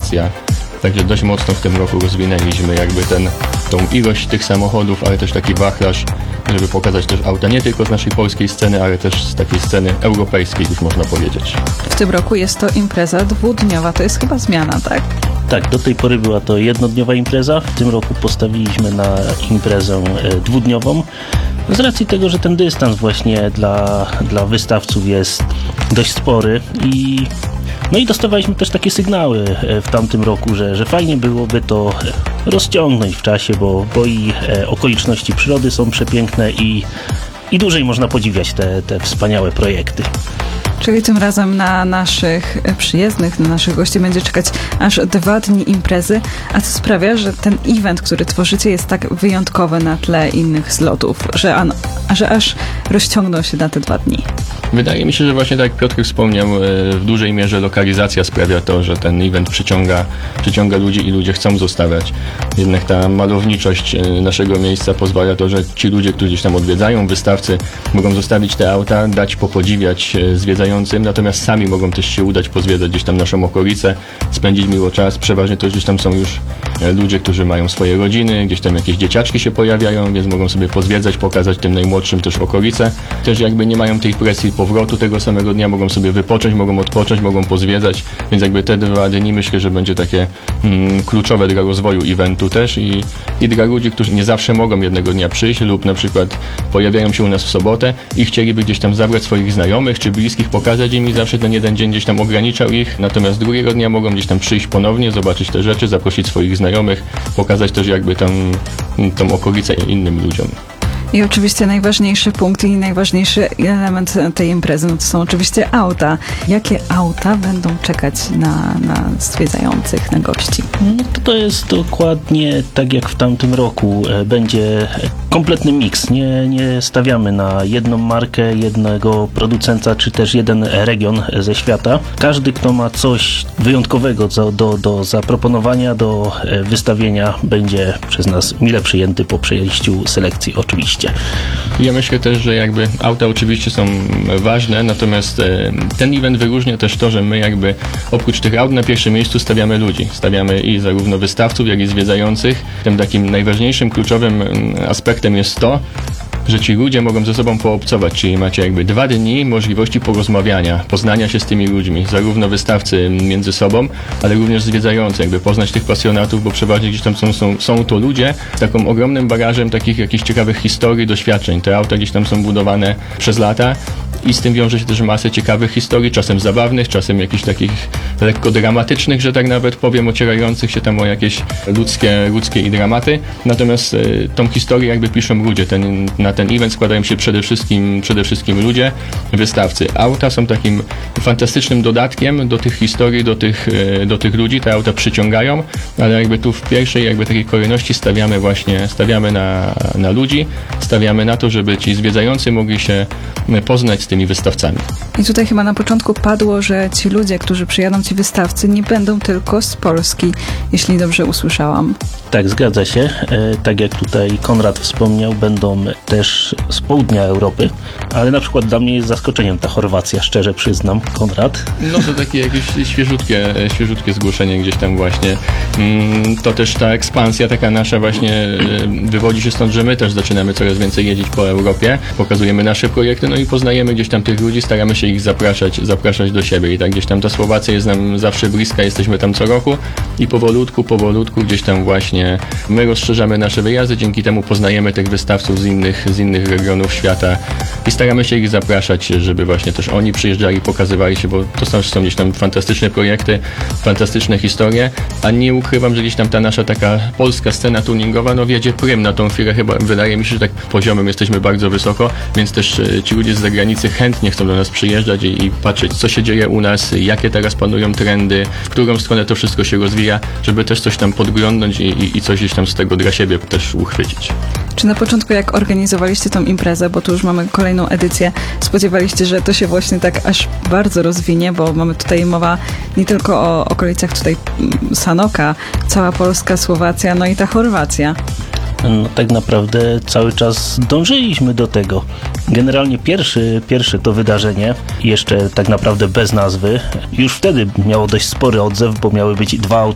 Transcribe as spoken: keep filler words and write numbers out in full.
Chorwacja. Także dość mocno w tym roku rozwinęliśmy jakby ten, tą ilość tych samochodów, ale też taki wachlarz, żeby pokazać też auta nie tylko z naszej polskiej sceny, ale też z takiej sceny europejskiej, już można powiedzieć. W tym roku jest to impreza dwudniowa, to jest chyba zmiana, tak? Tak, do tej pory była to jednodniowa impreza. W tym roku postawiliśmy na imprezę dwudniową. Z racji tego, że ten dystans właśnie dla, dla wystawców jest dość spory i no i dostawaliśmy też takie sygnały w tamtym roku, że, że fajnie byłoby to rozciągnąć w czasie, bo, bo i okoliczności przyrody są przepiękne i, i dłużej można podziwiać te, te wspaniałe projekty. Czyli tym razem na naszych przyjezdnych, na naszych gości będzie czekać aż dwa dni imprezy. A co sprawia, że ten event, który tworzycie, jest tak wyjątkowy na tle innych zlotów, że, an, że aż rozciągnął się na te dwa dni? Wydaje mi się, że właśnie tak jak Piotr wspomniał, w dużej mierze lokalizacja sprawia to, że ten event przyciąga, przyciąga ludzi i ludzie chcą zostawiać. Jednak ta malowniczość naszego miejsca pozwala to, że ci ludzie, którzy gdzieś tam odwiedzają, wystawcy, mogą zostawić te auta, dać popodziwiać zwiedzającym, natomiast sami mogą też się udać, pozwiedzać gdzieś tam naszą okolicę, spędzić miło czas. Przeważnie to gdzieś tam są już ludzie, którzy mają swoje rodziny, gdzieś tam jakieś dzieciaczki się pojawiają, więc mogą sobie pozwiedzać, pokazać tym najmłodszym też okolice. Też jakby nie mają tej presji powrotu tego samego dnia, mogą sobie wypocząć, mogą odpocząć, mogą pozwiedzać, więc jakby te dwa dni myślę, że będzie takie mm, kluczowe dla rozwoju eventu też i, i dla ludzi, którzy nie zawsze mogą jednego dnia przyjść lub na przykład pojawiają się u nas w sobotę i chcieliby gdzieś tam zabrać swoich znajomych czy bliskich, pokazać im i zawsze ten jeden dzień gdzieś tam ograniczał ich, natomiast drugiego dnia mogą gdzieś tam przyjść ponownie, zobaczyć te rzeczy, zaprosić swoich znajomych, pokazać też jakby tam tą okolicę innym ludziom. I oczywiście najważniejszy punkt i najważniejszy element tej imprezy no to są oczywiście auta. Jakie auta będą czekać na, na zwiedzających, na gości? No to, to jest dokładnie tak jak w tamtym roku. Będzie kompletny miks. Nie, nie stawiamy na jedną markę, jednego producenta, czy też jeden region ze świata. Każdy, kto ma coś wyjątkowego do, do, do zaproponowania, do wystawienia, będzie przez nas mile przyjęty po przejściu selekcji oczywiście. Ja myślę też, że jakby auta oczywiście są ważne, natomiast ten event wyróżnia też to, że my jakby oprócz tych aut na pierwszym miejscu stawiamy ludzi. Stawiamy i zarówno wystawców, jak i zwiedzających. Tym takim najważniejszym, kluczowym aspektem jest to, że ci ludzie mogą ze sobą poobcować, czyli macie jakby dwa dni możliwości porozmawiania, poznania się z tymi ludźmi, zarówno wystawcy między sobą, ale również zwiedzający, jakby poznać tych pasjonatów, bo przeważnie gdzieś tam są, są, są to ludzie z taką ogromnym bagażem takich jakichś ciekawych historii, doświadczeń. Te auta gdzieś tam są budowane przez lata i z tym wiąże się też masę ciekawych historii, czasem zabawnych, czasem jakichś takich lekko dramatycznych, że tak nawet powiem, ocierających się tam o jakieś ludzkie, ludzkie i dramaty. Natomiast y, tą historię jakby piszą ludzie. Ten, na ten event składają się przede wszystkim, przede wszystkim ludzie, wystawcy. Auta są takim fantastycznym dodatkiem do tych historii, do tych, y, do tych ludzi. Te auta przyciągają, ale jakby tu w pierwszej jakby takiej kolejności stawiamy właśnie, stawiamy na, na ludzi, stawiamy na to, żeby ci zwiedzający mogli się poznać z tymi wystawcami. I tutaj chyba na początku padło, że ci ludzie, którzy przyjadą, ci wystawcy, nie będą tylko z Polski, jeśli dobrze usłyszałam. Tak, zgadza się. E, tak jak tutaj Konrad wspomniał, będą też z południa Europy, ale na przykład dla mnie jest zaskoczeniem ta Chorwacja, szczerze przyznam. Konrad? No to takie jakieś świeżutkie, świeżutkie zgłoszenie gdzieś tam właśnie. To też ta ekspansja taka nasza właśnie wywodzi się stąd, że my też zaczynamy coraz więcej jeździć po Europie, pokazujemy nasze projekty, no i poznajemy gdzieś tam tych ludzi, staramy się ich zapraszać, zapraszać do siebie i tak gdzieś tam ta Słowacja jest nam zawsze bliska, jesteśmy tam co roku i powolutku, powolutku gdzieś tam właśnie my rozszerzamy nasze wyjazdy, dzięki temu poznajemy tych wystawców z innych, z innych regionów świata i staramy się ich zapraszać, żeby właśnie też oni przyjeżdżali, pokazywali się, bo to są, są gdzieś tam fantastyczne projekty, fantastyczne historie, a nie ukrywam, że gdzieś tam ta nasza taka polska scena tuningowa, no wiedzie prym na tą chwilę, chyba wydaje mi się, że tak poziomem jesteśmy bardzo wysoko, więc też ci ludzie z zagranicy chętnie chcą do nas przyjeżdżać i, i patrzeć, co się dzieje u nas, jakie teraz panują trendy, w którą stronę to wszystko się rozwija, żeby też coś tam podglądnąć i, i, i coś gdzieś tam z tego dla siebie też uchwycić. Czy na początku, jak organizowaliście tą imprezę, bo tu już mamy kolejną edycję, spodziewaliście, że to się właśnie tak aż bardzo rozwinie, bo mamy tutaj mowa nie tylko o okolicach tutaj Sanoka, cała Polska, Słowacja, no i ta Chorwacja. No, tak naprawdę cały czas dążyliśmy do tego. Generalnie pierwszy, pierwsze to wydarzenie, jeszcze tak naprawdę bez nazwy, już wtedy miało dość spory odzew, bo miały być dwa